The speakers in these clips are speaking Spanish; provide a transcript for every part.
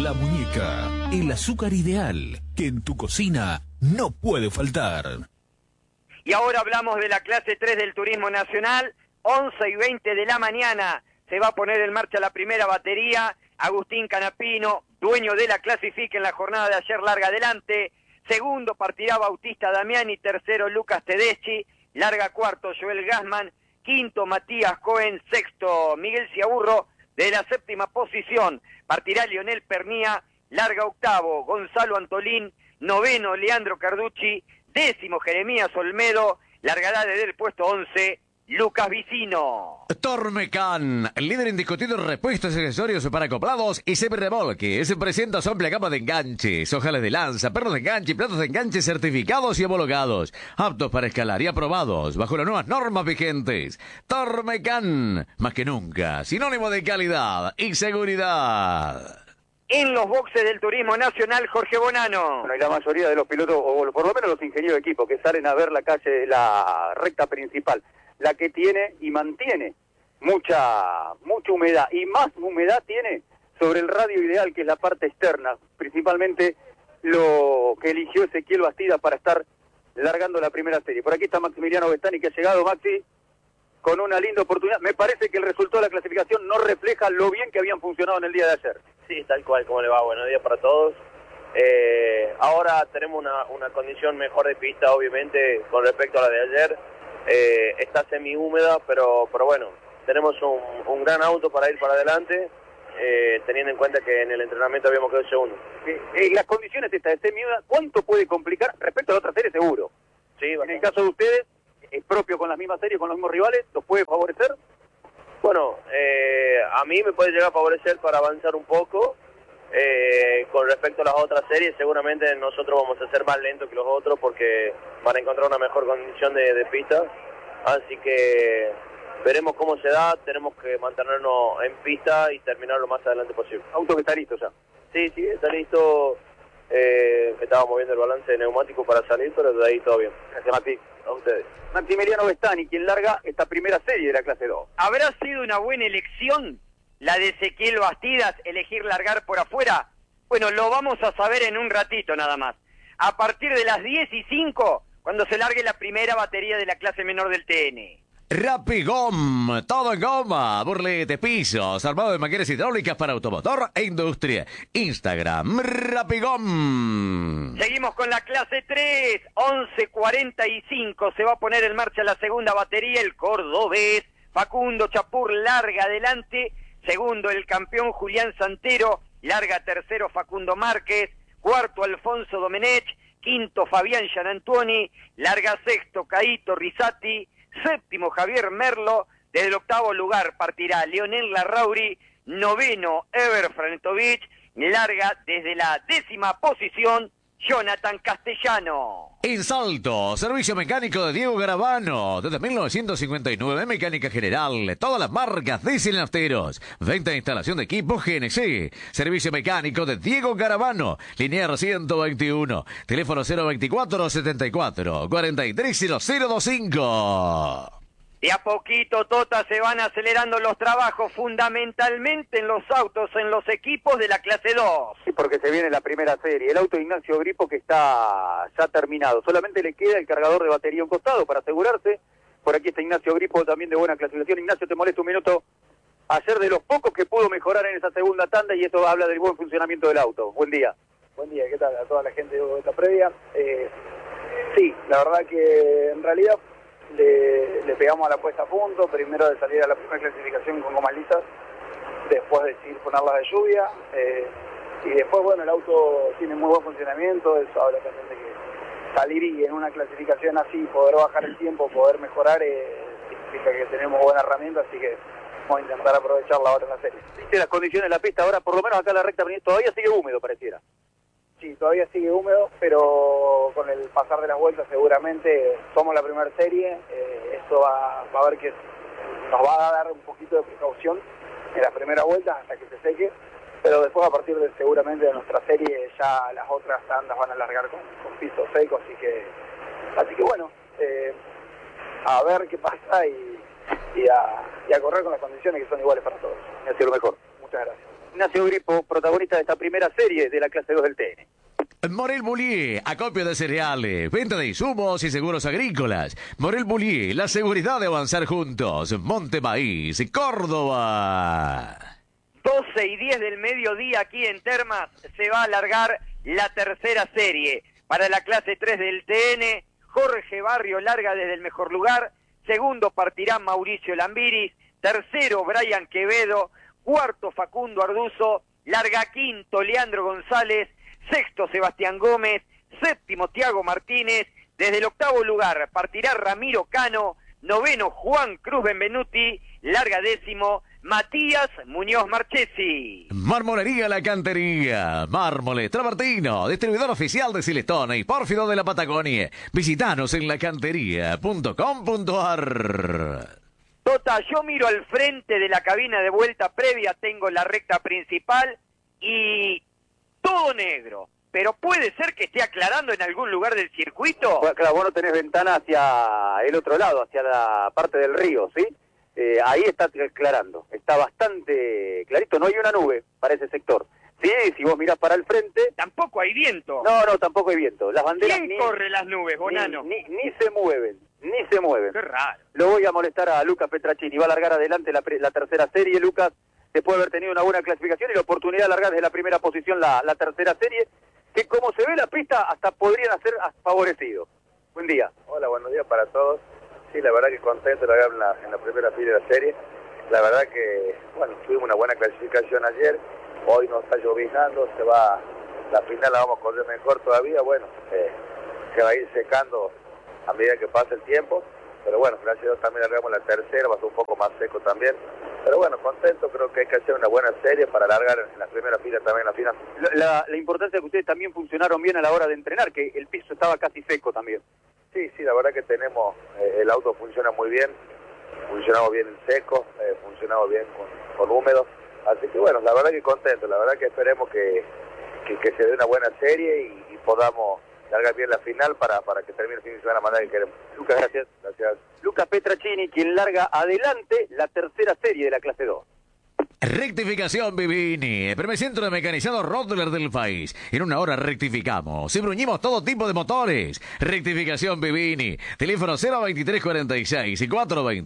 La Muñeca, el azúcar ideal que en tu cocina no puede faltar. Y ahora hablamos de la clase 3 del Turismo Nacional, 11:20 de la mañana. Se va a poner en marcha la primera batería. Agustín Canapino, dueño de la clasifica en la jornada de ayer, larga adelante. Segundo partirá Bautista Damiani, tercero Lucas Tedeschi, larga cuarto Joel Gassman, quinto Matías Cohen, sexto Miguel Ciaburro. De la séptima posición partirá Lionel Pernía, larga octavo Gonzalo Antolín, noveno Leandro Carducci, décimo Jeremías Olmedo, largará desde el puesto 11 Lucas Vicino. Tormecan, líder indiscutido en repuestos y accesorios para acoplados y semi-remolques. Presenta su amplia gama de enganches, ojales de lanza, pernos de enganche y platos de enganche certificados y homologados, aptos para escalar y aprobados bajo las nuevas normas vigentes. Tormecan, más que nunca, sinónimo de calidad y seguridad. En los boxes del Turismo Nacional, Jorge Bonano. Bueno, y la mayoría de los pilotos, o por lo menos los ingenieros de equipo, que salen a ver la calle, la recta principal, la que tiene y mantiene mucha humedad, y más humedad tiene sobre el radio ideal, que es la parte externa, principalmente lo que eligió Ezequiel Bastida para estar largando la primera serie. Por aquí está Maximiliano Bestani, que ha llegado, Maxi, con una linda oportunidad. Me parece que el resultado de la clasificación no refleja lo bien que habían funcionado en el día de ayer. Sí, tal cual, ¿cómo le va? Buenos días para todos. Ahora tenemos una condición mejor de pista, obviamente, con respecto a la de ayer. Está semi-húmeda, pero bueno, tenemos un gran auto para ir para adelante, teniendo en cuenta que en el entrenamiento habíamos quedado segundo. Las condiciones estas de semi-húmeda, ¿cuánto puede complicar respecto a la otra serie? Seguro. Sí, en el caso de ustedes, es propio con las mismas series, con los mismos rivales, ¿los puede favorecer? Bueno, a mí me puede llegar a favorecer para avanzar un poco. Con respecto a las otras series, seguramente nosotros vamos a ser más lentos que los otros porque van a encontrar una mejor condición de pista, así que veremos cómo se da. Tenemos que mantenernos en pista y terminar lo más adelante posible. Auto que está listo ya. Sí, está listo. Estábamos viendo el balance de neumático para salir, pero de ahí todo bien. Gracias, Mati. A ustedes. Maximiliano Bestani, quien larga esta primera serie de la clase 2. ¿Habrá sido una buena elección la de Ezequiel Bastidas, elegir largar por afuera? Bueno, lo vamos a saber en un ratito nada más. A partir de las 10:05, cuando se largue la primera batería de la clase menor del TN. Rapigom, todo en goma, burletes, pisos, armado de mangueras hidráulicas para automotor e industria. Instagram, Rapigom. Seguimos con la clase 3, 11:45, se va a poner en marcha la segunda batería, el cordobés Facundo Chapur larga adelante, segundo el campeón Julián Santero, larga tercero Facundo Márquez, cuarto Alfonso Domenech, quinto Fabián Gianantuoni, larga sexto Caíto Risati, séptimo Javier Merlo, desde el octavo lugar partirá Leonel Larrauri, noveno Ever Franetovich, larga desde la 10ª posición Jonathan Castellano. En Salto, servicio mecánico de Diego Garavano, desde 1959, mecánica general, todas las marcas diesel y nafteros, venta e instalación de equipos GNC, servicio mecánico de Diego Garavano, Linier 121, teléfono 024 74 430025. De a poquito, Tota, se van acelerando los trabajos, fundamentalmente en los autos, en los equipos de la clase 2. Sí, porque se viene la primera serie. El auto de Ignacio Gripo, que está ya terminado. Solamente le queda el cargador de batería a un costado para asegurarse. Por aquí está Ignacio Gripo, también de buena clasificación. Ignacio, te molesto un minuto. Ayer de los pocos que pudo mejorar en esa segunda tanda, y eso habla del buen funcionamiento del auto. Buen día. Buen día, ¿qué tal? A toda la gente de esta previa. Sí, la verdad que en realidad le pegamos a la puesta a punto, primero de salir a la primera clasificación con gomas lisas, después decidir ponerlas de lluvia, y después, bueno, el auto tiene muy buen funcionamiento, eso habla también de que salir y en una clasificación así, poder bajar el tiempo, poder mejorar, significa que tenemos buena herramienta, así que vamos a intentar aprovecharla ahora en la serie. ¿Viste las condiciones de la pista ahora? Por lo menos acá en la recta todavía sigue húmedo, pareciera. Sí, todavía sigue húmedo, pero con el pasar de las vueltas seguramente somos la primera serie, esto va a ver que nos va a dar un poquito de precaución en las primeras vueltas hasta que se seque, pero después a partir de seguramente de nuestra serie ya las otras tandas van a largar con piso seco, así que bueno, a ver qué pasa y a correr con las condiciones que son iguales para todos. Ha sido lo mejor. Muchas gracias. Ignacio Gripo, protagonista de esta primera serie de la clase 2 del TN. Morel Bullier, acopio de cereales, venta de insumos y seguros agrícolas. Morel Bullier, la seguridad de avanzar juntos. Monte Maíz, Córdoba. 12:10 del mediodía aquí en Termas se va a alargar la tercera serie. Para la clase 3 del TN, Jorge Barrio larga desde el mejor lugar. Segundo partirá Mauricio Lambiris. Tercero, Brian Quevedo. Cuarto, Facundo Arduzo. Larga quinto, Leandro González. Sexto, Sebastián Gómez. Séptimo, Tiago Martínez. Desde el octavo lugar partirá Ramiro Cano. Noveno, Juan Cruz Benvenuti. Larga décimo, Matías Muñoz Marchesi. Marmolería La Cantería. Mármoles Travertino, distribuidor oficial de Silestone y Pórfido de la Patagonia. Visitanos en lacantería.com.ar. Tota, yo miro al frente de la cabina de vuelta previa, tengo la recta principal y todo negro. Pero puede ser que esté aclarando en algún lugar del circuito. Bueno, claro, vos no tenés ventana hacia el otro lado, hacia la parte del río, ¿sí? Ahí está aclarando, está bastante clarito, no hay una nube para ese sector. Sí, si vos mirás para el frente... Tampoco hay viento. No, tampoco hay viento. Las banderas ¿Quién corre las nubes, Bonano? Ni se mueven, ni se mueven. Qué raro. Lo voy a molestar a Lucas Petracini, va a largar adelante la tercera serie. Lucas, después de haber tenido una buena clasificación y la oportunidad de largar desde la primera posición la tercera serie, que como se ve la pista hasta podrían ser favorecidos. Buen día. Hola, buenos días para todos. Sí, la verdad que contento de largar en la primera fila de la serie. La verdad que, bueno, tuvimos una buena clasificación ayer. Hoy nos está lloviznando, la final la vamos a correr mejor todavía. Bueno, se va a ir secando a medida que pasa el tiempo. Pero bueno, gracias a Dios también largamos la tercera, va a ser un poco más seco también. Pero bueno, contento, creo que hay que hacer una buena serie para largar en la primera fila también en la final. La importancia de que ustedes también funcionaron bien a la hora de entrenar, que el piso estaba casi seco también. Sí, la verdad que tenemos, el auto funciona muy bien, funcionamos bien en seco, funcionamos bien con húmedos. Así que bueno, la verdad que contento, la verdad que esperemos que se dé una buena serie y podamos largar bien la final para que termine el fin de semana de la manera que queremos. Lucas, gracias. Lucas Petracini, quien larga adelante la tercera serie de la clase 2. Rectificación Vivini, el primer centro de mecanizado Rottler del país. En una hora rectificamos y bruñimos todo tipo de motores. Rectificación Vivini, teléfono 02346 y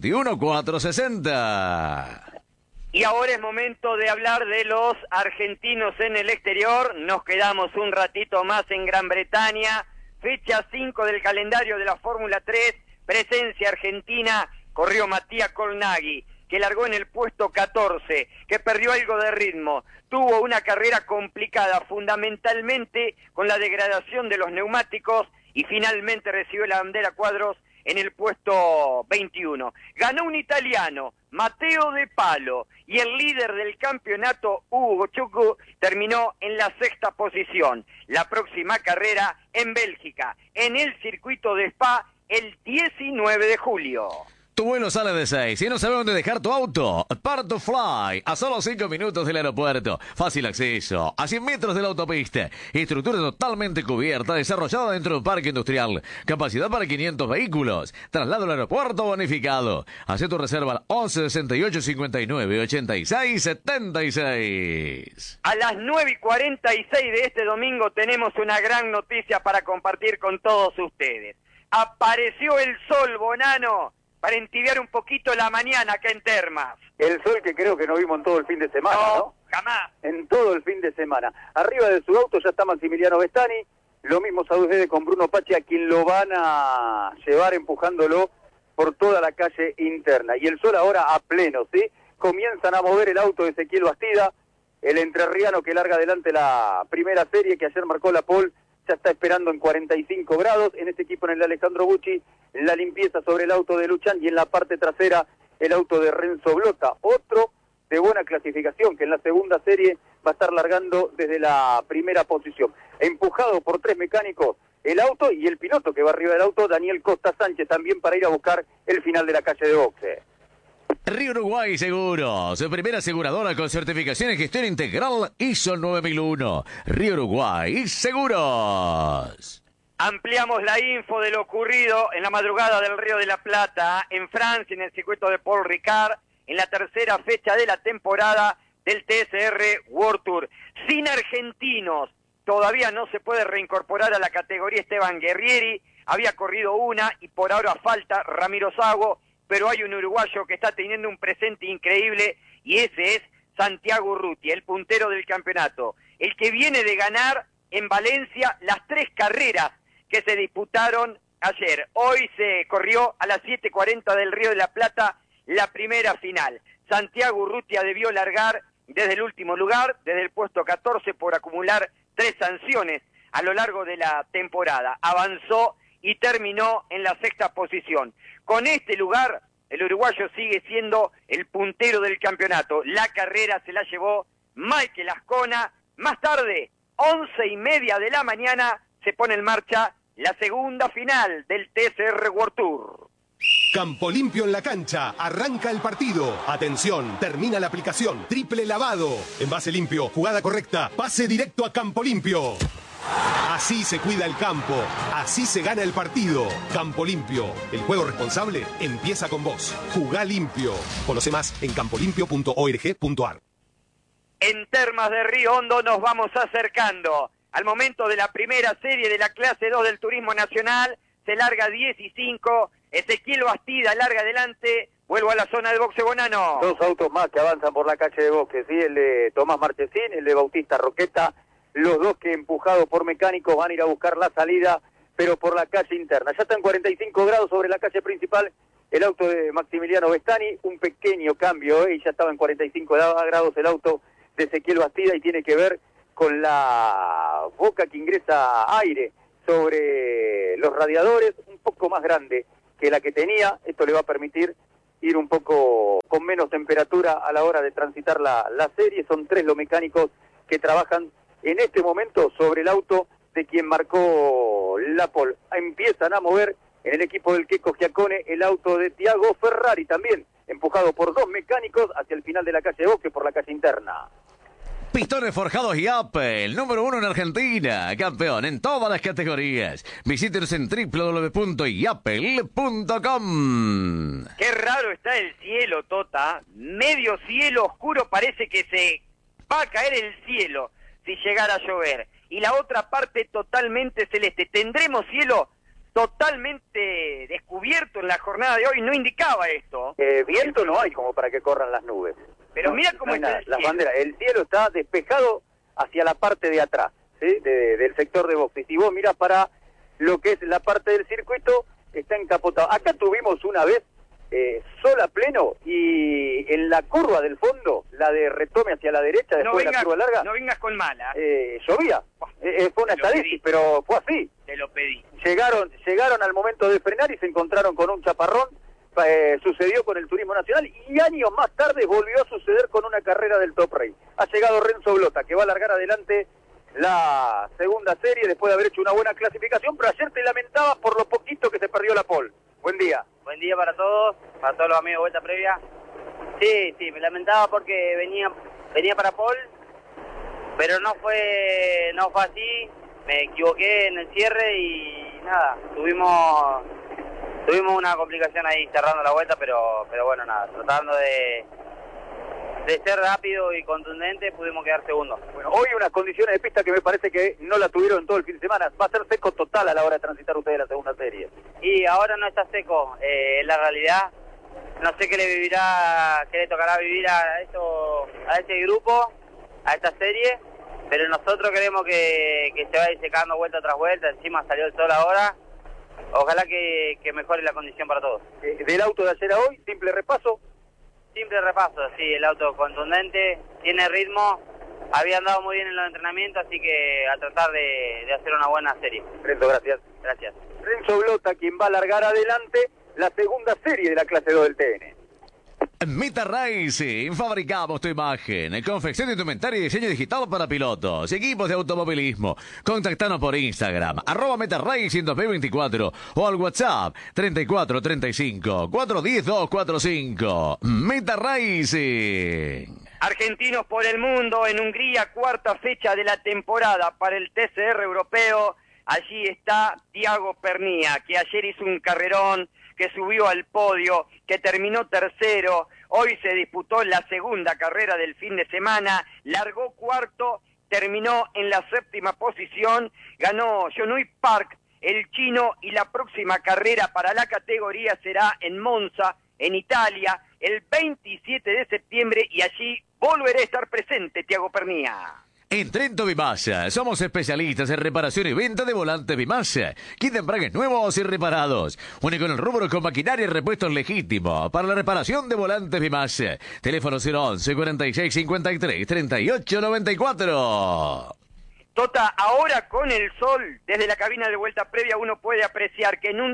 421-460. Y ahora es momento de hablar de los argentinos en el exterior. Nos quedamos un ratito más en Gran Bretaña. Fecha 5 del calendario de la Fórmula 3. Presencia argentina. Corrió Matías Colnaghi, que largó en el puesto 14, que perdió algo de ritmo. Tuvo una carrera complicada, fundamentalmente con la degradación de los neumáticos, y finalmente recibió la bandera cuadros en el puesto 21. Ganó un italiano, Matteo De Palo, y el líder del campeonato, Hugo Chucu, terminó en la sexta posición. La próxima carrera en Bélgica, en el circuito de Spa, el 19 de julio. Tu vuelo sale de 6 y no sabes dónde dejar tu auto. Part to Fly, a solo 5 minutos del aeropuerto. Fácil acceso, a 100 metros de la autopista. Estructura totalmente cubierta, desarrollada dentro de un parque industrial. Capacidad para 500 vehículos. Traslado al aeropuerto bonificado. Haz tu reserva al 11 68 59 86 76. A las 9:46 de este domingo tenemos una gran noticia para compartir con todos ustedes. Apareció el sol, Bonano, para entibiar un poquito la mañana acá en Termas. El sol que creo que no vimos en todo el fin de semana, ¿no? Jamás. En todo el fin de semana. Arriba de su auto ya está Maximiliano Vestani, lo mismo sucede con Bruno Pachi, a quien lo van a llevar empujándolo por toda la calle interna. Y el sol ahora a pleno, ¿sí? Comienzan a mover el auto de Ezequiel Bastida, el entrerriano que larga adelante la primera serie, que ayer marcó la pole, ya está esperando en 45 grados. En este equipo, en el Alejandro Bucci, la limpieza sobre el auto de Luchan, y en la parte trasera el auto de Renzo Blota, otro de buena clasificación, que en la segunda serie va a estar largando desde la primera posición. Empujado por 3 mecánicos, el auto y el piloto que va arriba del auto, Daniel Costa Sánchez, también para ir a buscar el final de la calle de boxe. Río Uruguay Seguros, su primera aseguradora con certificación en gestión integral ISO 9001. Río Uruguay Seguros. Ampliamos la info de lo ocurrido en la madrugada del Río de la Plata, en Francia, en el circuito de Paul Ricard, en la tercera fecha de la temporada. del TSR World Tour. Sin argentinos, todavía no se puede reincorporar a la categoría Esteban Guerrieri, había corrido una y por ahora falta Ramiro Sago, pero hay un uruguayo que está teniendo un presente increíble y ese es Santiago Urrutia, el puntero del campeonato, el que viene de ganar en Valencia las 3 carreras que se disputaron ayer. Hoy se corrió a las 7:40 del Río de la Plata la primera final. Santiago Urrutia debió largar desde el último lugar, desde el puesto 14 por acumular 3 sanciones a lo largo de la temporada. Avanzó y terminó en la 6ª posición. Con este lugar, el uruguayo sigue siendo el puntero del campeonato. La carrera se la llevó Michael Ascona. Más tarde, 11:30 de la mañana, se pone en marcha la segunda final del TSR World Tour. Campo Limpio en la cancha, arranca el partido. Atención, termina la aplicación. Triple lavado. Envase limpio, jugada correcta, pase directo a Campo Limpio. Así se cuida el campo, así se gana el partido. Campo Limpio, el juego responsable empieza con vos. Jugá limpio. Conoce más en campolimpio.org.ar. En Termas de Río Hondo nos vamos acercando al momento de la primera serie de la clase 2 del Turismo Nacional. Se larga 15, Ezequiel Bastida larga adelante, vuelvo a la zona de boxe Bonano. 2 autos más que avanzan por la calle de Bosque, ¿sí? El de Tomás Marchesín, el de Bautista Roqueta, los dos que empujados por mecánicos van a ir a buscar la salida, pero por la calle interna. Ya está en 45 grados sobre la calle principal el auto de Maximiliano Bestani, un pequeño cambio, y ya estaba en 45 grados el auto de Ezequiel Bastida y tiene que ver con la boca que ingresa aire sobre los radiadores, un poco más grande que la que tenía. Esto le va a permitir ir un poco con menos temperatura a la hora de transitar la serie. Son 3 los mecánicos que trabajan en este momento sobre el auto de quien marcó la pole. Empiezan a mover en el equipo del Queco Giacone el auto de Tiago Ferrari, también empujado por 2 mecánicos hacia el final de la calle Bosque por la calle interna. Pistones Forjados Yapel, el número 1 en Argentina, campeón en todas las categorías. Visítenos en www.yapel.com. Qué raro está el cielo, Tota. Medio cielo oscuro, parece que se va a caer el cielo si llegara a llover. Y la otra parte totalmente celeste. ¿Tendremos cielo totalmente descubierto en la jornada de hoy? No indicaba esto. Viento no hay como para que corran las nubes. Pero no, mira cómo no está el las cielo. banderas. El cielo está despejado hacia la parte de atrás, ¿sí? Del sector de boxes. Si vos mirás para lo que es la parte del circuito, está encapotado. Acá tuvimos una vez sol a pleno y en la curva del fondo, la de retome hacia la derecha, después de la curva larga, no vengas con mala. llovía. Fue una estadística, pero fue así. Te lo pedí. Llegaron al momento de frenar y se encontraron con un chaparrón. Sucedió con el Turismo Nacional y años más tarde volvió a suceder con una carrera del Top Race. Ha llegado Renzo Blota, que va a largar adelante la segunda serie después de haber hecho una buena clasificación, pero ayer te lamentabas por lo poquito que se perdió la pole. Buen día. Buen día para todos los amigos de Vuelta Previa. Sí, me lamentaba porque venía para pole, pero no fue así. Me equivoqué en el cierre y nada, tuvimos una complicación ahí cerrando la vuelta, pero bueno, nada, tratando de ser rápido y contundente, pudimos quedar segundos. Bueno, hoy unas condiciones de pista que me parece que no la tuvieron en todo el fin de semana. Va a ser seco total a la hora de transitar ustedes la segunda serie. Y ahora no está seco, la realidad. No sé qué le tocará vivir a este grupo, a esta serie, pero nosotros queremos que se vaya secando vuelta tras vuelta. Encima salió el sol ahora. Ojalá que mejore la condición para todos. Del auto de ayer a hoy, simple repaso, sí, el auto contundente, tiene ritmo, había andado muy bien en los entrenamientos, así que a tratar de hacer una buena serie. Renzo, gracias. Gracias. Renzo Blota, quien va a largar adelante la segunda serie de la clase 2 del TN. Meta Racing, fabricamos tu imagen, confección de indumentaria y diseño digital para pilotos, equipos de automovilismo. Contactanos por Instagram, @Meta Racing 2024 o al WhatsApp 3435 410 245. Meta Racing. Argentinos por el mundo en Hungría, 4ª fecha de la temporada para el TCR europeo. Allí está Tiago Pernía, que ayer hizo un carrerón, que subió al podio, que terminó tercero. Hoy se disputó la segunda carrera del fin de semana, largó cuarto, terminó en la séptima posición, ganó John Park, el chino, y la próxima carrera para la categoría será en Monza, en Italia, el 27 de septiembre, y allí volveré a estar presente, Tiago Pernía. En Trento Bimasa, somos especialistas en reparación y venta de volantes Bimasa. Kit de embragues nuevos y reparados. Único en el rubro con maquinaria y repuestos legítimos para la reparación de volantes Bimasa. Teléfono 011 46 53 38 94. Tota, ahora con el sol, desde la cabina de vuelta previa uno puede apreciar que en un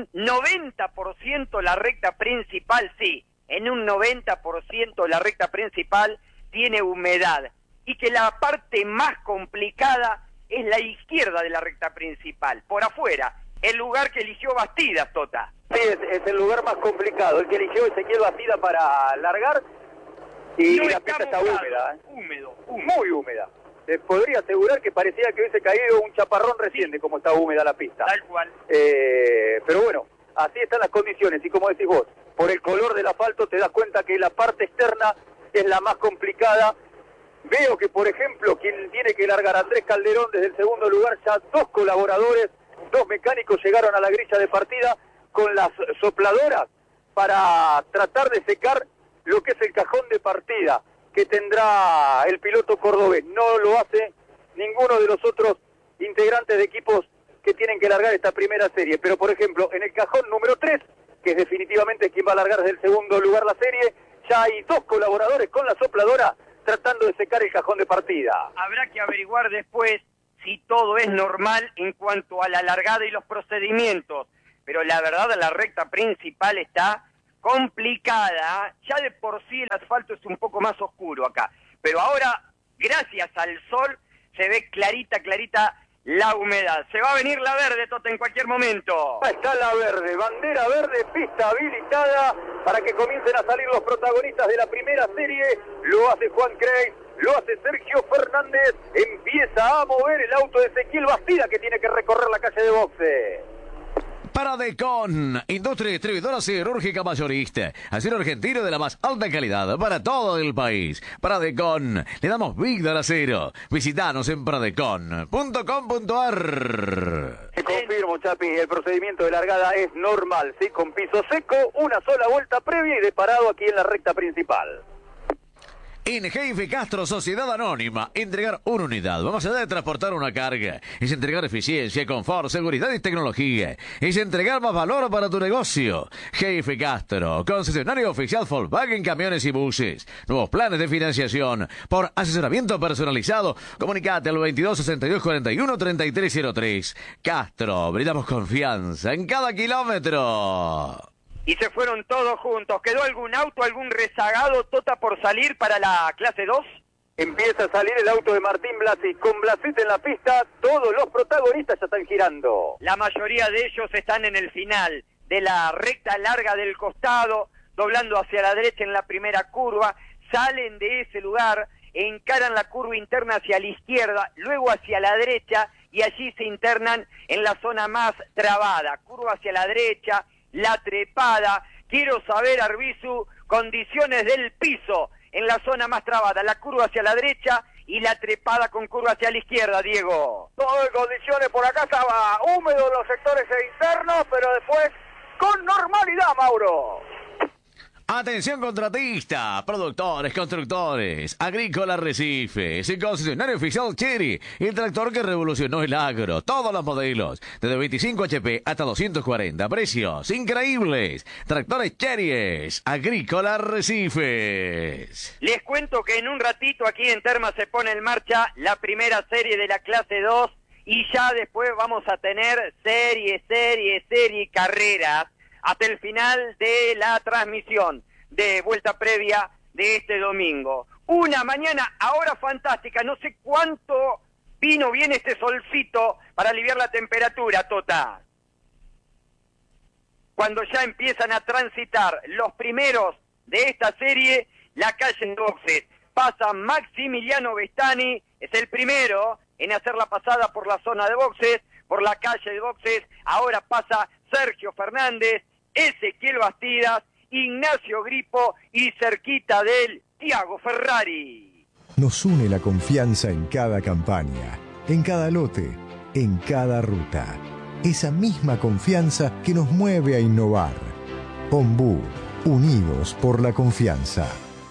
90% la recta principal, sí, en un 90% la recta principal tiene humedad. Y que la parte más complicada es la izquierda de la recta principal, por afuera, el lugar que eligió Bastidas, Tota. Sí, es el lugar más complicado, el que eligió Ezequiel Bastida para largar, y no la pista está húmeda. Húmedo. Muy húmeda. Te podría asegurar que parecía que hubiese caído un chaparrón recién de cómo está húmeda la pista. Tal cual. Pero bueno, así están las condiciones, y como decís vos, por el color del asfalto te das cuenta que la parte externa es la más complicada. Veo que, por ejemplo, quien tiene que largar, Andrés Calderón, desde el segundo lugar, ya 2 colaboradores, 2 mecánicos llegaron a la grilla de partida con las sopladoras para tratar de secar lo que es el cajón de partida que tendrá el piloto cordobés. No lo hace ninguno de los otros integrantes de equipos que tienen que largar esta primera serie. Pero, por ejemplo, en el cajón número 3, que es definitivamente quien va a largar desde el segundo lugar la serie, ya hay 2 colaboradores con la sopladora tratando de secar el cajón de partida. Habrá que averiguar después si todo es normal en cuanto a la largada y los procedimientos, pero la verdad la recta principal está complicada. Ya de por sí el asfalto es un poco más oscuro acá, pero ahora, gracias al sol, se ve clarita la humedad. Se va a venir la verde, Tota, en cualquier momento. Está la verde, bandera verde, pista habilitada para que comiencen a salir los protagonistas de la primera serie. Lo hace Juan Craig, lo hace Sergio Fernández. Empieza a mover el auto de Ezequiel Bastida, que tiene que recorrer la calle de boxe. Paradecon, industria distribuidora siderúrgica mayorista. Acero argentino de la más alta calidad para todo el país. Paradecon, le damos vida al acero. Visítanos en paradecon.com.ar. Te confirmo, Chapi, el procedimiento de largada es normal, ¿sí? Con piso seco, una sola vuelta previa y de parado aquí en la recta principal. En Jefe Castro, Sociedad Anónima, entregar una unidad, vamos allá de transportar una carga, es entregar eficiencia, confort, seguridad y tecnología, es entregar más valor para tu negocio. Jefe Castro, concesionario oficial Volkswagen Camiones y Buses, nuevos planes de financiación, por asesoramiento personalizado, comunicate al 22 62 41 3303. Castro, brindamos confianza en cada kilómetro. Y se fueron todos juntos. ¿Quedó algún auto, algún rezagado, Tota, por salir para la clase 2? Empieza a salir el auto de Martín Blasi. Con Blasita en la pista, todos los protagonistas ya están girando. La mayoría de ellos están en el final de la recta larga del costado, doblando hacia la derecha en la primera curva, salen de ese lugar, encaran la curva interna hacia la izquierda, luego hacia la derecha, y allí se internan en la zona más trabada. Curva hacia la derecha, la trepada. Quiero saber, Arbizu, condiciones del piso en la zona más trabada, la curva hacia la derecha y la trepada con curva hacia la izquierda, Diego. Todo en condiciones, por acá estaba húmedo los sectores internos, pero después con normalidad, Mauro. Atención contratista, productores, constructores, Agrícola Arrecifes, el concesionario oficial Chery, el tractor que revolucionó el agro, todos los modelos, desde 25 HP hasta 240, precios increíbles, tractores Chery, Agrícola Arrecifes. Les cuento que en un ratito aquí en Terma se pone en marcha la primera serie de la clase 2 y ya después vamos a tener serie, carreras, hasta el final de la transmisión de vuelta previa de este domingo. Una mañana ahora fantástica, no sé cuánto vino bien este solcito para aliviar la temperatura, Tota. Cuando ya empiezan a transitar los primeros de esta serie, la calle de boxes. Pasa Maximiliano Vestani, es el primero en hacer la pasada por la zona de boxes, por la calle de boxes. Ahora pasa Sergio Fernández, Ezequiel Bastidas Ignacio Gripo y cerquita de él, Tiago Ferrari. Nos une la confianza en cada campaña, en cada lote, en cada ruta. Esa misma confianza que nos mueve a innovar. Ombú, unidos por la confianza.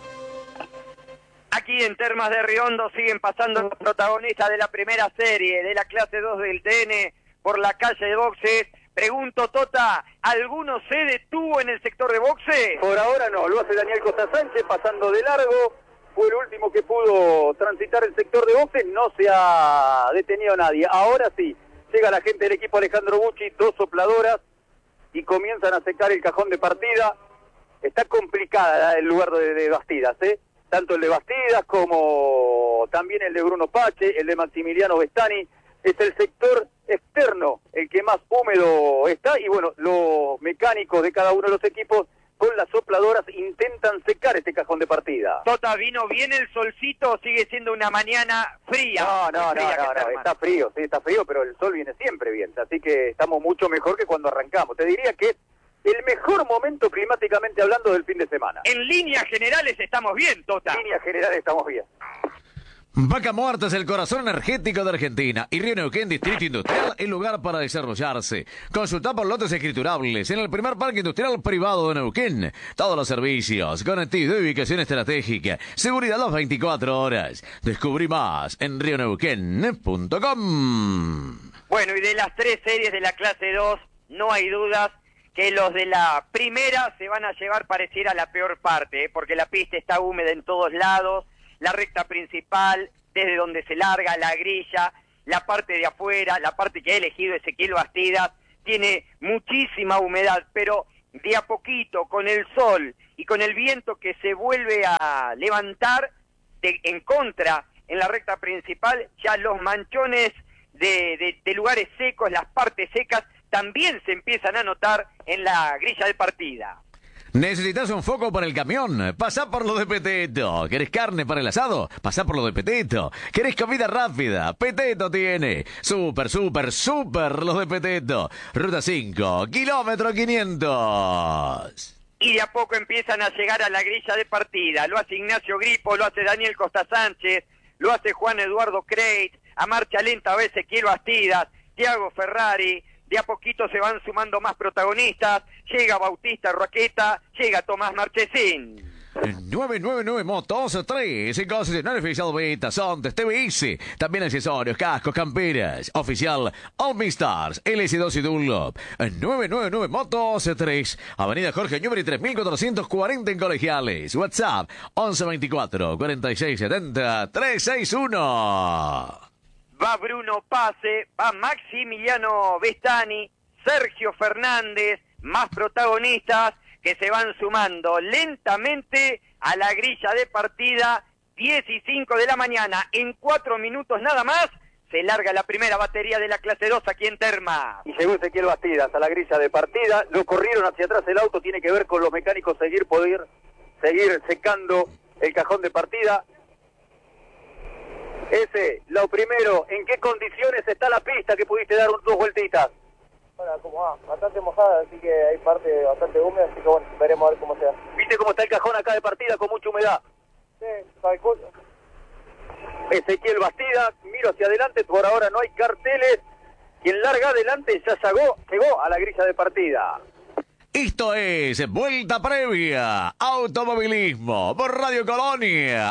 Aquí en Termas de Riondo siguen pasando los protagonistas de la primera serie, de la clase 2 del TN, por la calle de boxes. Pregunto, Tota, ¿alguno se detuvo en el sector de boxes? Por ahora no, lo hace Daniel Costa Sánchez pasando de largo. Fue el último que pudo transitar el sector de boxes, no se ha detenido nadie. Ahora sí, llega la gente del equipo Alejandro Bucci, 2 sopladoras, y comienzan a secar el cajón de partida. Está complicada el lugar de Bastidas, tanto el de Bastidas como también el de Bruno Pache, el de Maximiliano Vestani. Es el sector externo el que más húmedo está, y bueno, los mecánicos de cada uno de los equipos con las sopladoras intentan secar este cajón de partida. Tota, ¿vino bien el solcito o sigue siendo una mañana fría? No, está frío, sí, está frío, pero el sol viene siempre bien, así que estamos mucho mejor que cuando arrancamos. Te diría que es el mejor momento climáticamente hablando del fin de semana. En líneas generales estamos bien, Tota. En líneas generales estamos bien. Vaca Muerta es el corazón energético de Argentina y Río Neuquén, Distrito Industrial, el lugar para desarrollarse. Consulta por lotes escriturables en el primer parque industrial privado de Neuquén. Todos los servicios, conectividad y ubicación estratégica, seguridad las 24 horas. Descubrí más en rioneuquén.com. Bueno, y de las 3 series de la clase 2, no hay dudas que los de la primera se van a llevar pareciera la peor parte, porque la pista está húmeda en todos lados. La recta principal, desde donde se larga la grilla, la parte de afuera, la parte que ha elegido Ezequiel Bastidas, tiene muchísima humedad, pero de a poquito, con el sol y con el viento que se vuelve a levantar en contra en la recta principal, ya los manchones de lugares secos, las partes secas, también se empiezan a notar en la grilla de partida. ¿Necesitas un foco para el camión? Pasá por lo de Peteto. ¿Querés carne para el asado? Pasá por lo de Peteto. ¿Querés comida rápida? Peteto tiene. Súper los de Peteto. Ruta 5, kilómetro 500. Y de a poco empiezan a llegar a la grilla de partida. Lo hace Ignacio Gripo, lo hace Daniel Costa Sánchez, lo hace Juan Eduardo Creit. A marcha lenta a Ezequiel Bastidas, Tiago Ferrari. De a poquito se van sumando más protagonistas. Llega Bautista Roqueta, llega Tomás Marchesín. 999 Motos 3, concesionario oficial Beta, Sontes, TBS, también accesorios, cascos, camperas, oficial Allmistars, LS2 y Dunlop. 999 Motos 3, Avenida Jorge Newbery 3440 en Colegiales. WhatsApp 1124 4670 361. Va Bruno Pace, va Maximiliano Vestani, Sergio Fernández, más protagonistas que se van sumando lentamente a la grilla de partida. 10 y 5 de la mañana, en 4 minutos nada más, se larga la primera batería de la clase 2 aquí en Termas. Y llegó Ezequiel Bastidas a la grilla de partida, lo corrieron hacia atrás el auto, tiene que ver con los mecánicos poder seguir secando el cajón de partida. Lo primero, ¿en qué condiciones está la pista que pudiste dar 2 vueltitas? Bueno, como bastante mojada, así que hay parte bastante húmeda, así que bueno, veremos a ver cómo sea. ¿Viste cómo está el cajón acá de partida con mucha humedad? Sí, calculo. Ezequiel Bastidas, miro hacia adelante, por ahora no hay carteles. Quien larga adelante ya llegó a la grilla de partida. Esto es Vuelta Previa, Automovilismo, por Radio Colonia,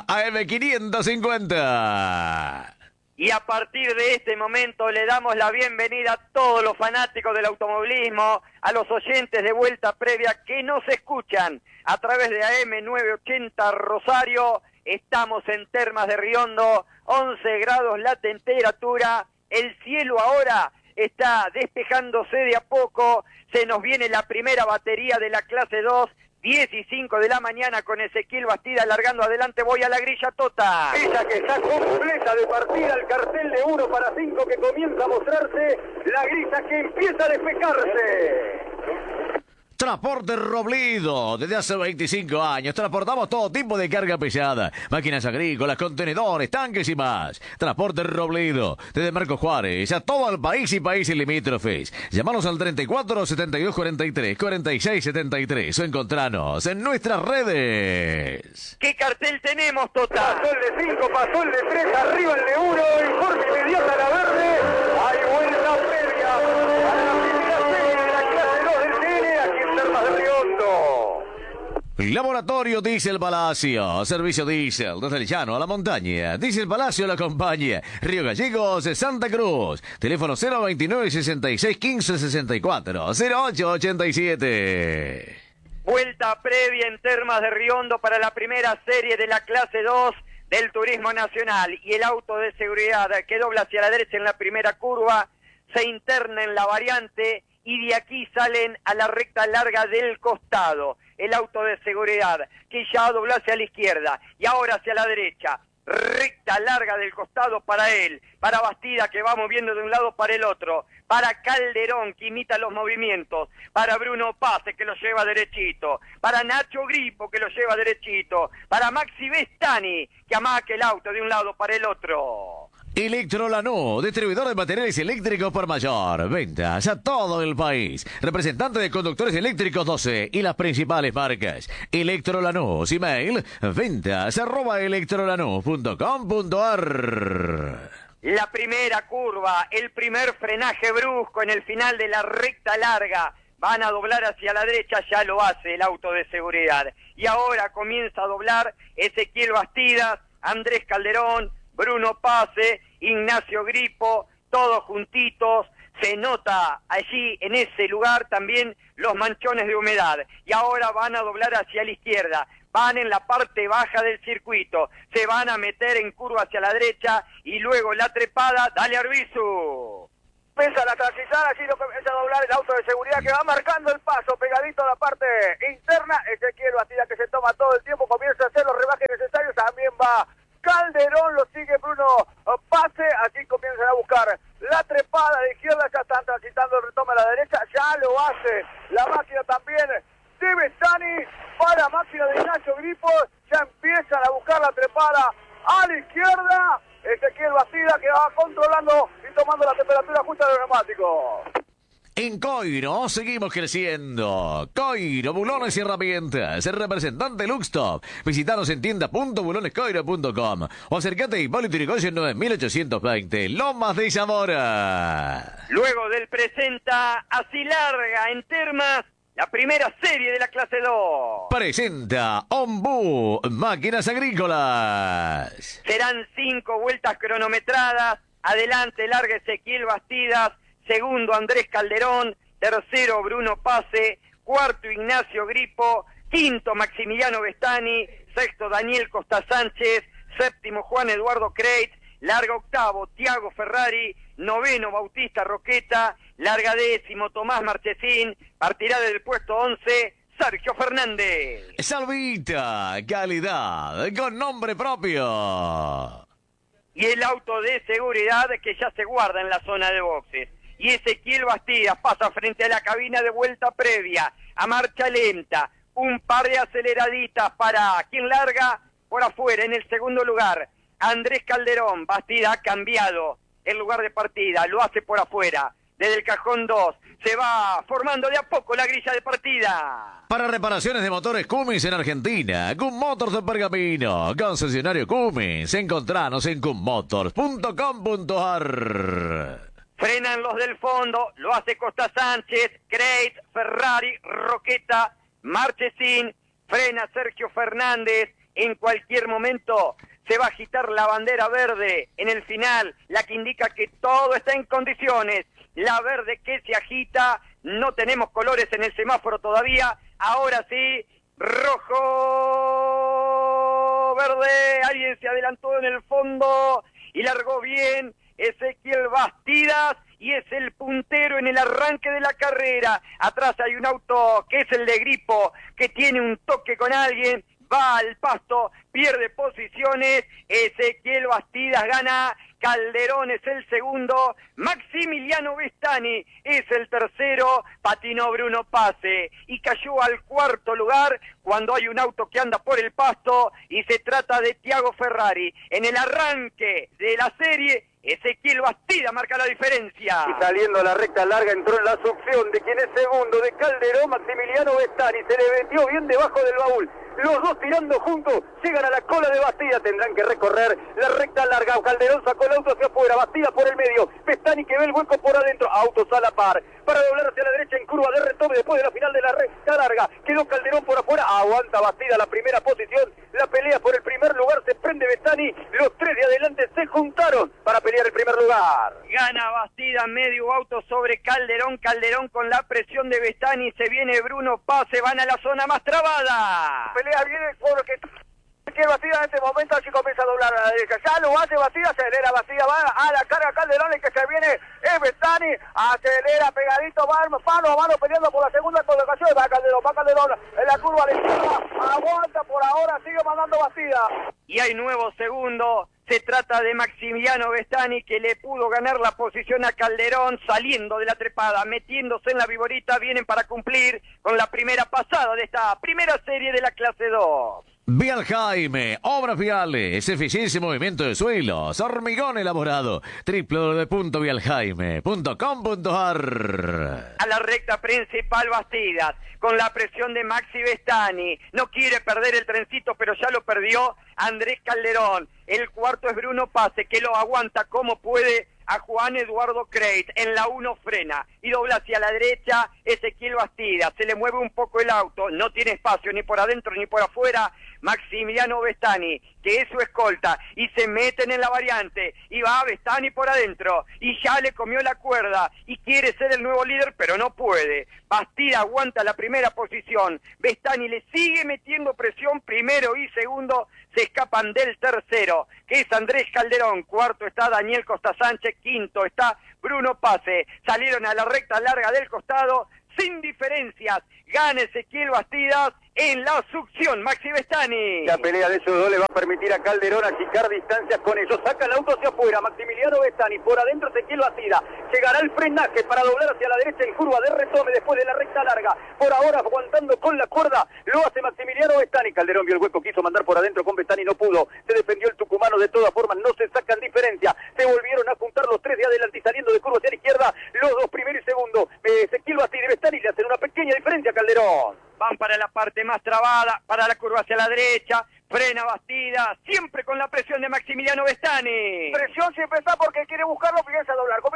AM550. Y a partir de este momento le damos la bienvenida a todos los fanáticos del automovilismo, a los oyentes de Vuelta Previa que nos escuchan a través de AM980 Rosario. Estamos en Termas de Riondo, 11 grados la temperatura, el cielo ahora está despejándose de a poco. Se nos viene la primera batería de la clase 2, 10 y 5 de la mañana con Ezequiel Bastidas largando adelante. Voy a la grilla, Tota. Ella que está completa de partida, el cartel de 1 para 5 que comienza a mostrarse, la grilla que empieza a despejarse. Transporte Robledo. Desde hace 25 años transportamos todo tipo de carga pesada. Máquinas agrícolas, contenedores, tanques y más. Transporte Robledo. Desde Marcos Juárez a todo el país y países limítrofes. Llámanos al 34 72 43 46 73 o encontranos en nuestras redes. ¿Qué cartel tenemos, Tota? Pasó el de 5, pasó el de 3, arriba el de 1, informe inmediato a la verde. Hay vuelta previa a la primera serie de la clase 2 del TN aquí en Termas de Riondo. Laboratorio Diesel Palacio. Servicio Diesel desde el llano a la montaña. Diesel Palacio la acompaña. Río Gallegos, Santa Cruz. Teléfono 029 66 15 64 08 87. Vuelta previa en Termas de Riondo para la primera serie de la clase 2 del Turismo Nacional. Y el auto de seguridad que dobla hacia la derecha en la primera curva, se interna en la variante y de aquí salen a la recta larga del costado. El auto de seguridad que ya dobló hacia la izquierda y ahora hacia la derecha. Recta larga del costado para él, para Bastida que va moviendo de un lado para el otro, para Calderón que imita los movimientos, para Bruno Pase que lo lleva derechito, para Nacho Gripo que lo lleva derechito, para Maxi Vestani que amaca el auto de un lado para el otro. Electrolanú, distribuidor de materiales eléctricos por mayor. Ventas a todo el país. Representante de conductores eléctricos 12 y las principales marcas. Electrolanú, email ventas@electrolanú.com.ar. La primera curva, el primer frenaje brusco en el final de la recta larga. Van a doblar hacia la derecha, ya lo hace el auto de seguridad. Y ahora comienza a doblar Ezequiel Bastidas, Andrés Calderón, Bruno Pase, Ignacio Gripo, todos juntitos. Se nota allí en ese lugar también los manchones de humedad. Y ahora van a doblar hacia la izquierda. Van en la parte baja del circuito. Se van a meter en curva hacia la derecha y luego la trepada. Dale, Arbizu. Pesa la transición, allí lo comienza a doblar el auto de seguridad que va marcando el paso, pegadito a la parte interna. Ezequiel Bastida que se toma todo el tiempo, comienza a hacer los rebajes necesarios. También va Calderón, lo sigue Bruno Pase, allí comienzan a buscar la trepada de izquierda, ya están transitando el retome a la derecha, ya lo hace la máquina también de Vestani, para máquina de Ignacio Gripo, ya empiezan a buscar la trepada a la izquierda, Ezequiel Bastida que va controlando y tomando la temperatura justa del neumático. En Coiro seguimos creciendo. Coiro, bulones y herramientas. El representante Luxtop. Visitanos en tienda.bulonescoiro.com o acercate a Hipólito Yrigoyen 9820, Lomas de Zamora. Luego del presenta, así larga en Termas, la primera serie de la clase 2. Presenta Ombú, máquinas agrícolas. Serán 5 vueltas cronometradas. Adelante larga Ezequiel Bastidas. Segundo, Andrés Calderón. Tercero, Bruno Pase. Cuarto, Ignacio Gripo. Quinto, Maximiliano Vestani. Sexto, Daniel Costa Sánchez. Séptimo, Juan Eduardo Creit. Larga octavo, Tiago Ferrari. Noveno, Bautista Roqueta. Larga décimo, Tomás Marchesín. Partirá del puesto 11, Sergio Fernández. Salvita, calidad, con nombre propio. Y el auto de seguridad que ya se guarda en la zona de boxes. Y Ezequiel Bastidas pasa frente a la cabina de vuelta previa, a marcha lenta, un par de aceleraditas para quien larga por afuera en el segundo lugar. Andrés Calderón. Bastidas ha cambiado el lugar de partida, lo hace por afuera, desde el cajón 2, se va formando de a poco la grilla de partida. Para reparaciones de motores Cummins en Argentina, Cum Motors de Pergamino, concesionario Cummins, encontranos en cummotors.com.ar. Frenan los del fondo, lo hace Costa Sánchez, Creit, Ferrari, Roqueta, Marchesín, frena Sergio Fernández. En cualquier momento se va a agitar la bandera verde en el final, la que indica que todo está en condiciones. La verde que se agita, no tenemos colores en el semáforo todavía, ahora sí, rojo, verde, alguien se adelantó en el fondo y largó bien Ezequiel Bastidas y es el puntero en el arranque de la carrera. Atrás hay un auto que es el de Gripo, que tiene un toque con alguien, va al pasto, pierde posiciones, Ezequiel Bastidas gana Calderón es el segundo, Maximiliano Vestani es el tercero, patinó Bruno Pase y cayó al cuarto lugar cuando hay un auto que anda por el pasto y se trata de Thiago Ferrari. En el arranque de la serie, Ezequiel Bastida marca la diferencia. Y saliendo a la recta larga entró en la succión de quien es segundo, de Calderón, Maximiliano Vestani. Se le metió bien debajo del baúl. Los dos tirando juntos, llegan a la cola de Bastida, tendrán que recorrer la recta larga. Calderón sacó el auto hacia afuera, Bastida por el medio, Vestani que ve el hueco por adentro, autos a la par, para doblar hacia la derecha en curva de retome después de la final de la recta larga. Quedó Calderón por afuera, aguanta Bastida la primera posición, la pelea por el primer lugar, se prende Vestani, los tres de adelante se juntaron para pelear el primer lugar. Gana Bastida, medio auto sobre Calderón, Calderón con la presión de Vestani, se viene Bruno Pase, van a la zona más trabada. Pelea viene porque Bastida en este momento así comienza a doblar a la derecha. Ya lo hace Bastida, acelera Bastida, va a la carga Calderón, el que se viene es Vestani, acelera pegadito, va mano a mano peleando por la segunda colocación. Va Calderón en la curva a la izquierda, aguanta por ahora, sigue mandando Bastida. Y hay nuevo segundo. Se trata de Maximiliano Vestani que le pudo ganar la posición a Calderón saliendo de la trepada, metiéndose en la viborita, vienen para cumplir con la primera pasada de esta primera serie de la clase 2. Vial Jaime, obras viales, eficiencia y movimiento de suelos, hormigón elaborado, www.vialjaime.com.ar. A la recta principal Bastidas, con la presión de Maxi Vestani, no quiere perder el trencito, pero ya lo perdió Andrés Calderón. El cuarto es Bruno Pase, que lo aguanta como puede a Juan Eduardo Creit. En la 1 frena y dobla hacia la derecha Ezequiel Bastida. Se le mueve un poco el auto, no tiene espacio ni por adentro ni por afuera. Maximiliano Vestani, que es su escolta, y se meten en la variante, y va Vestani por adentro, y ya le comió la cuerda, y quiere ser el nuevo líder, pero no puede. Bastida aguanta la primera posición, Vestani le sigue metiendo presión, primero y segundo se escapan del tercero, que es Andrés Calderón, cuarto está Daniel Costa Sánchez, quinto está Bruno Pase, salieron a la recta larga del costado, sin diferencias, gana Ezequiel Bastidas en la succión, Maxi Vestani. La pelea de esos dos le va a permitir a Calderón achicar distancias con ellos. Saca el auto hacia afuera, Maximiliano Vestani, por adentro Ezequiel Bastida. Llegará el frenaje para doblar hacia la derecha en curva de retome después de la recta larga. Por ahora aguantando con la cuerda, lo hace Maximiliano Vestani. Calderón vio el hueco, quiso mandar por adentro con Vestani, no pudo. Se defendió el tucumano de todas formas, no se sacan diferencia. Se volvieron a juntar los tres de adelante y saliendo de curva hacia la izquierda, los dos primero y segundo. Ezequiel Bastida y Vestani le hacen una pequeña diferencia a Calderón. Van para la parte más trabada, para la curva hacia la derecha, frena Bastida, siempre con la presión de Maximiliano Vestani. Presión siempre está porque quiere buscarlo, comienza a doblar,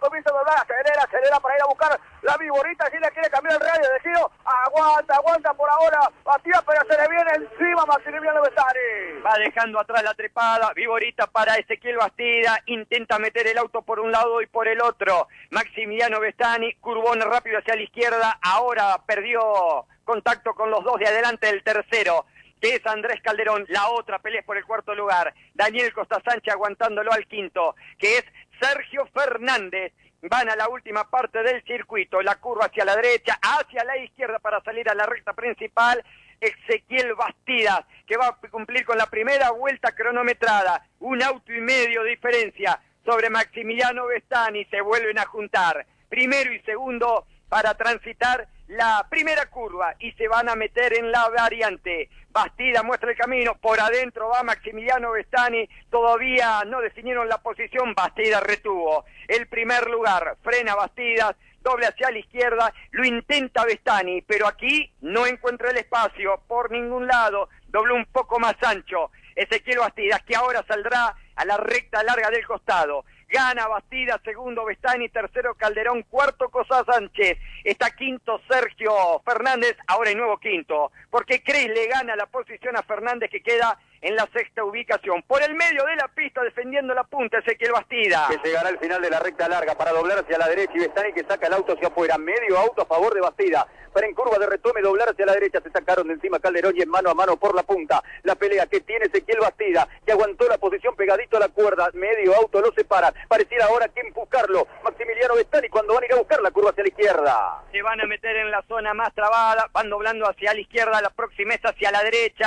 acelera para ir a buscar la viborita, si le quiere cambiar el radio de giro, aguanta por ahora, Bastida, pero se le viene encima Maximiliano Vestani. Va dejando atrás la trepada, viborita para Ezequiel Bastida, intenta meter el auto por un lado y por el otro. Maximiliano Vestani, curvón rápido hacia la izquierda, ahora perdió contacto con los dos de adelante del tercero, que es Andrés Calderón. La otra pelea es por el cuarto lugar, Daniel Costa Sánchez aguantándolo al quinto, que es Sergio Fernández. Van a la última parte del circuito, la curva hacia la derecha, hacia la izquierda para salir a la recta principal, Ezequiel Bastidas, que va a cumplir con la primera vuelta cronometrada, 1 auto y medio de diferencia sobre Maximiliano Vestani, se vuelven a juntar, primero y segundo para transitar la primera curva y se van a meter en la variante. Bastida muestra el camino, por adentro va Maximiliano Vestani, todavía no definieron la posición, Bastida retuvo el primer lugar, frena Bastidas, doble hacia la izquierda, lo intenta Vestani, pero aquí no encuentra el espacio por ningún lado, dobló un poco más ancho, Ezequiel Bastidas, que ahora saldrá a la recta larga del costado. Gana Bastidas, segundo Vestani, tercero Calderón, cuarto Costa Sánchez, está quinto Sergio Fernández, ahora hay nuevo quinto, porque Cres le gana la posición a Fernández, que queda en la sexta ubicación. Por el medio de la pista, defendiendo la punta, Ezequiel Bastida. Que llegará al final de la recta larga para doblar hacia la derecha y Vestani que saca el auto hacia afuera. Medio auto a favor de Bastida. Para en curva de retome doblar hacia la derecha. Se sacaron de encima Calderón y en mano a mano por la punta. La pelea que tiene Ezequiel Bastida, que aguantó la posición pegadito a la cuerda. Medio auto lo separa. Pareciera ahora que empujarlo Maximiliano Vestani cuando van a ir a buscar la curva hacia la izquierda. Se van a meter en la zona más trabada. Van doblando hacia la izquierda. La próxima es hacia la derecha.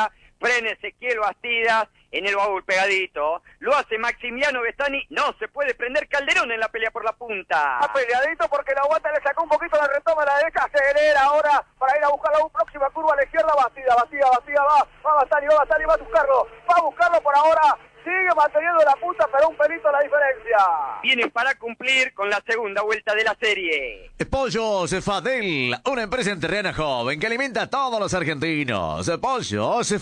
frena Ezequiel Bastidas en el baúl pegadito, lo hace Maximiliano Bestani, no se puede prender Calderón en la pelea por la punta. Está peleadito porque la aguanta, le sacó un poquito la retoma a la derecha, acelera ahora para ir a buscar la próxima curva a la izquierda, Bastidas, va Bestani, va a buscarlo por ahora. Sigue manteniendo la punta, pero un pelito la diferencia. Vienen para cumplir con la segunda vuelta de la serie. Pollos Fadel, una empresa enterrana joven que alimenta a todos los argentinos. Pollos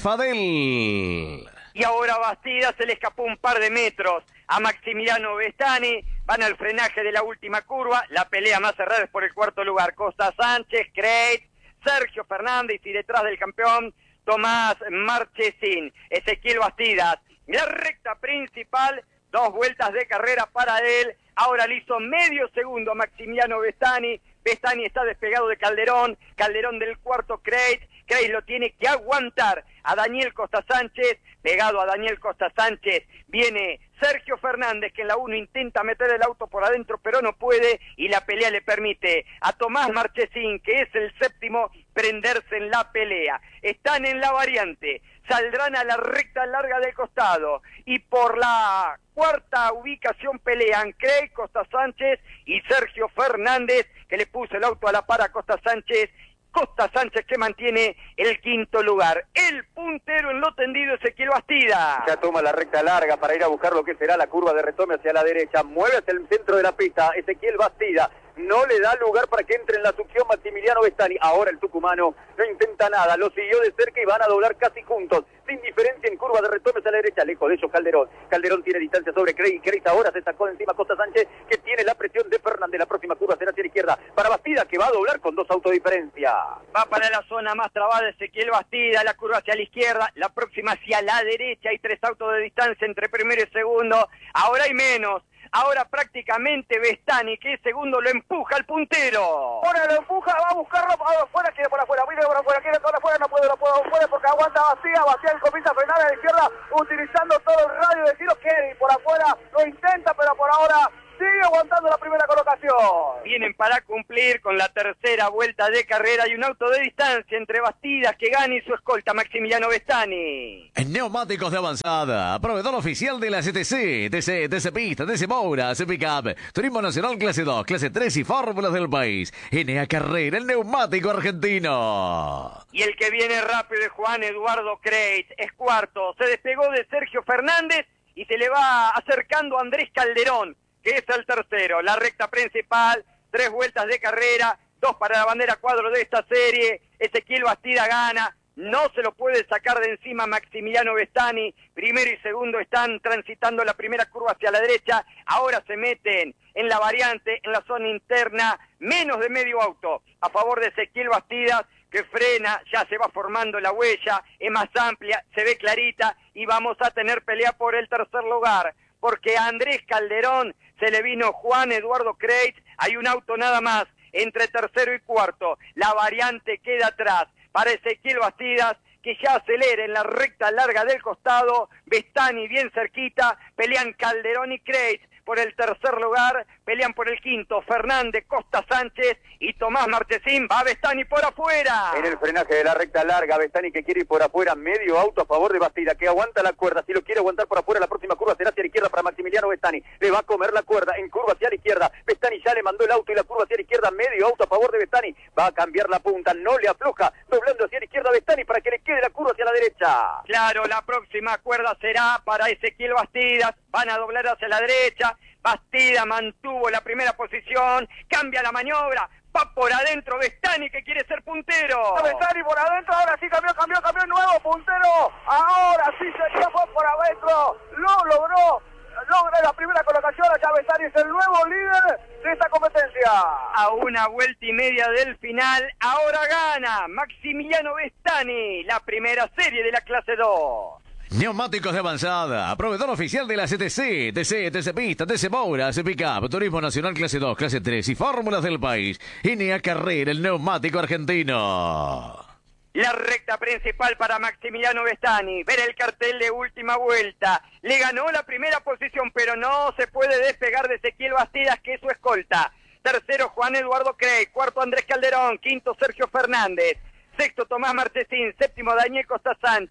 Fadel. Y ahora Bastidas se le escapó un par de metros a Maximiliano Bestani. Van al frenaje de la última curva. La pelea más cerrada es por el cuarto lugar. Costa Sánchez, Creit, Sergio Fernández y detrás del campeón Tomás Marchesín. Ezequiel Bastidas. La recta principal, 2 vueltas de carrera para él. Ahora le hizo medio segundo a Maximiliano Bestani. Bestani está despegado de Calderón. Calderón del cuarto Creit. Creit lo tiene que aguantar a Daniel Costa Sánchez. Pegado a Daniel Costa Sánchez viene Sergio Fernández, que en la 1 intenta meter el auto por adentro, pero no puede, y la pelea le permite a Tomás Marchesín, que es el séptimo, prenderse en la pelea. Están en la variante, saldrán a la recta larga del costado, y por la cuarta ubicación pelean Creit, Costa Sánchez y Sergio Fernández, que le puso el auto a la par a Costa Sánchez. Costa Sánchez que mantiene el quinto lugar. El puntero en lo tendido, Ezequiel Bastidas. Ya toma la recta larga para ir a buscar lo que será la curva de retome hacia la derecha. Mueve hacia el centro de la pista. Ezequiel Bastidas no le da lugar para que entre en la succión Maximiliano Bestani. Ahora el tucumano no intenta nada. Lo siguió de cerca y van a doblar casi juntos. Sin diferencia en curva de retome hacia la derecha. Lejos de ellos Calderón. Calderón tiene distancia sobre Creit. Creit ahora se sacó de encima Costa Sánchez, que tiene la presión de Fernández. La próxima curva será hacia la izquierda para Bastidas, que va a doblar con 2 autos de diferencia. Va para la zona más trabada Ezequiel Bastidas, la curva hacia la izquierda, la próxima hacia la derecha. Hay 3 autos de distancia entre primero y segundo. Ahora hay menos. Ahora prácticamente Bestani, que es segundo, lo empuja al puntero. Ahora lo empuja, va a buscarlo afuera, quiere por afuera, quiere por afuera, no puede porque aguanta Bastidas comienza a frenar a la izquierda, utilizando todo el radio de tiro, quiere ir por afuera, lo intenta, pero por ahora sigue aguantando la primera colocación. Vienen para cumplir con la tercera vuelta de carrera y un auto de distancia entre Bastidas, que gana, y su escolta Maximiliano Bestani. En neumáticos de avanzada, proveedor oficial de la CTC, TC Pista, TC Moura, TC Pickup, Turismo Nacional Clase 2, Clase 3 y fórmulas del país. NA Carrera, el neumático argentino. Y el que viene rápido es Juan Eduardo Creit, es cuarto. Se despegó de Sergio Fernández y se le va acercando a Andrés Calderón, que es el tercero. La recta principal, 3 vueltas de carrera, 2 para la bandera cuadro de esta serie. Ezequiel Bastidas gana, no se lo puede sacar de encima Maximiliano Bestani. Primero y segundo están transitando la primera curva hacia la derecha. Ahora se meten en la variante, en la zona interna, menos de medio auto a favor de Ezequiel Bastidas, que frena, ya se va formando la huella, es más amplia, se ve clarita, y vamos a tener pelea por el tercer lugar, porque a Andrés Calderón se le vino Juan Eduardo Creit. Hay un auto nada más entre tercero y cuarto. La variante queda atrás para Ezequiel Bastidas, que ya acelera en la recta larga del costado. Bestani bien cerquita, pelean Calderón y Creit por el tercer lugar, pelean por el quinto Fernández, Costa Sánchez y Tomás Marchesín. Va Bestani por afuera. En el frenaje de la recta larga, Bestani que quiere ir por afuera, medio auto a favor de Bastidas, que aguanta la cuerda. Si lo quiere aguantar por afuera, la próxima curva será hacia la izquierda para Maximiliano Bestani. Le va a comer la cuerda en curva hacia la izquierda. Bestani ya le mandó el auto y la curva hacia la izquierda, medio auto a favor de Bestani. Va a cambiar la punta, no le afloja, doblando hacia la izquierda Bestani para que le quede la curva hacia la derecha. Claro, la próxima cuerda será para Ezequiel Bastidas. Van a doblar hacia la derecha. Bastidas mantuvo la primera posición, cambia la maniobra, va por adentro Bestani, que quiere ser puntero. Bestani por adentro, ahora sí cambió, nuevo puntero, ahora sí se fue por adentro, lo logró, logra la primera colocación. Ya Bestani es el nuevo líder de esta competencia. A una vuelta y media del final, ahora gana Maximiliano Bestani la primera serie de la clase 2. Neumáticos de avanzada, proveedor oficial de la CTC, TC Pista, TC Moura, TC Pickup, Turismo Nacional Clase 2, Clase 3 y fórmulas del país. NA Carrera, el neumático argentino. La recta principal para Maximiliano Bestani. Ver el cartel de última vuelta. Le ganó la primera posición, pero no se puede despegar de Ezequiel Bastidas, que es su escolta. Tercero, Juan Eduardo Creit. Cuarto, Andrés Calderón. Quinto, Sergio Fernández. Sexto, Tomás Marchesín. Séptimo, Daniel Costa Sánchez.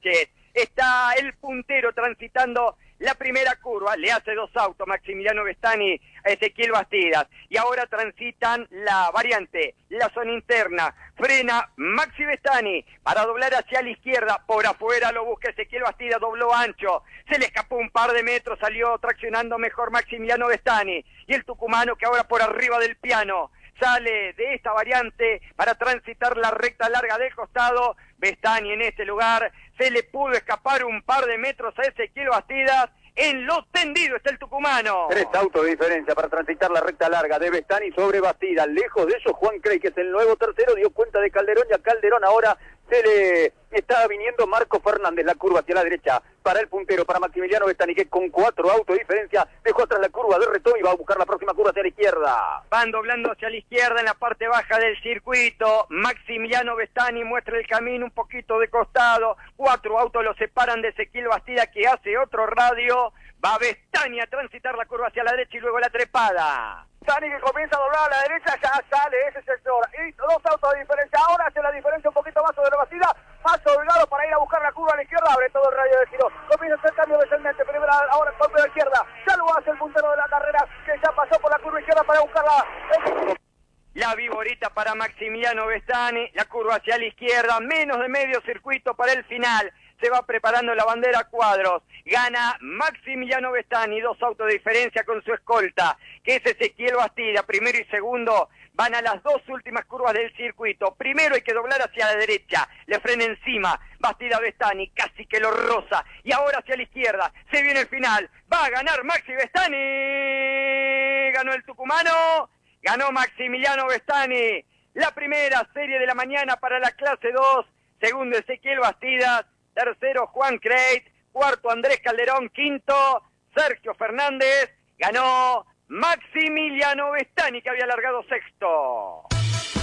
Está el puntero transitando la primera curva, le hace 2 autos Maximiliano Vestani a Ezequiel Bastidas, y ahora transitan la variante, la zona interna, frena Maxi Vestani para doblar hacia la izquierda, por afuera lo busca Ezequiel Bastidas, dobló ancho, se le escapó un par de metros, salió traccionando mejor Maximiliano Vestani, y el tucumano que ahora por arriba del piano sale de esta variante para transitar la recta larga del costado. Vestani en este lugar, se le pudo escapar un par de metros a Ezequiel Bastidas. En lo tendido está el tucumano. 3 autos de diferencia para transitar la recta larga de Vestani sobre Bastidas. Lejos de eso, Juan Crey, que es el nuevo tercero, dio cuenta de Calderón, y a Calderón ahora se le está viniendo Marco Fernández, la curva hacia la derecha para el puntero, para Maximiliano Vestani, que con 4 autos de diferencia dejó atrás la curva de Retón y va a buscar la próxima curva hacia la izquierda. Van doblando hacia la izquierda en la parte baja del circuito. Maximiliano Vestani muestra el camino un poquito de costado. 4 autos lo separan de Ezequiel Bastidas, que hace otro radio. Va Vestani a transitar la curva hacia la derecha y luego la trepada. Vestani que comienza a doblar a la derecha, ya sale ese sector. Y 2 autos de diferencia. Ahora hace la diferencia un poquito más sobre Bastidas, más holgado para ir a buscar la curva a la izquierda. Abre todo el radio de giro. Comienza a hacer cambio descendente. Primero, ahora el golpe de la izquierda. Ya lo hace el puntero de la carrera, que ya pasó por la curva izquierda para buscarla. La viborita para Maximiliano Vestani, la curva hacia la izquierda, menos de medio circuito para el final. Se va preparando la bandera cuadros. Gana Maximiliano Vestani, 2 autos de diferencia con su escolta, que es Ezequiel Bastidas. Primero y segundo van a las 2 últimas curvas del circuito. Primero hay que doblar hacia la derecha, le frena encima Bastidas Vestani, casi que lo roza. Y ahora hacia la izquierda, se viene el final. Va a ganar Maxi Vestani. Ganó el tucumano, ganó Maximiliano Vestani. La primera serie de la mañana para la clase 2. Segundo Ezequiel Bastidas. Tercero Juan Creit, cuarto Andrés Calderón, quinto Sergio Fernández. Ganó Maximiliano Vestani, que había largado sexto.